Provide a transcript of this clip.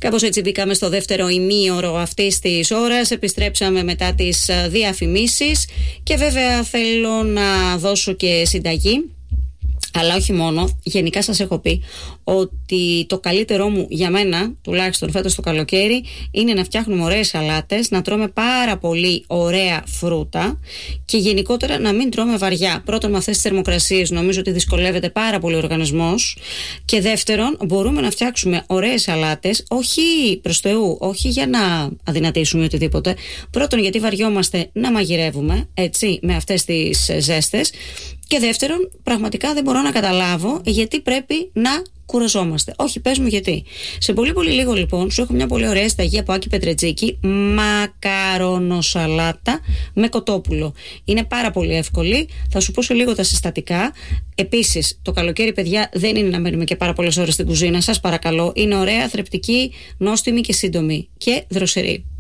Κάπως έτσι μπήκαμε στο δεύτερο ημίωρο αυτής της ώρας. Επιστρέψαμε μετά τις διαφημίσεις και βέβαια θέλω να δώσω και συνταγή. Αλλά όχι μόνο, γενικά σας έχω πει ότι το καλύτερό μου για μένα, τουλάχιστον φέτος το καλοκαίρι, είναι να φτιάχνουμε ωραίες σαλάτες, να τρώμε πάρα πολύ ωραία φρούτα και γενικότερα να μην τρώμε βαριά. Πρώτον, με αυτές τις θερμοκρασίες νομίζω ότι δυσκολεύεται πάρα πολύ ο οργανισμός. Και δεύτερον, μπορούμε να φτιάξουμε ωραίες σαλάτες, όχι προς Θεού, όχι για να αδυνατήσουμε οτιδήποτε. Πρώτον, γιατί βαριόμαστε να μαγειρεύουμε, έτσι, με αυτές τις ζέστες. Και δεύτερον, πραγματικά δεν μπορώ να καταλάβω γιατί πρέπει να κουραζόμαστε. Όχι, πες μου γιατί. Σε πολύ πολύ λίγο λοιπόν σου έχω μια πολύ ωραία συνταγή από Άκη Πετρετζίκη, μακαρονοσαλάτα με κοτόπουλο. Είναι πάρα πολύ εύκολη, θα σου πω σε λίγο τα συστατικά. Επίσης, το καλοκαίρι, παιδιά, δεν είναι να μένουμε και πάρα πολλές ώρες στην κουζίνα, σας παρακαλώ. Είναι ωραία, θρεπτική, νόστιμη και σύντομη και δροσερή.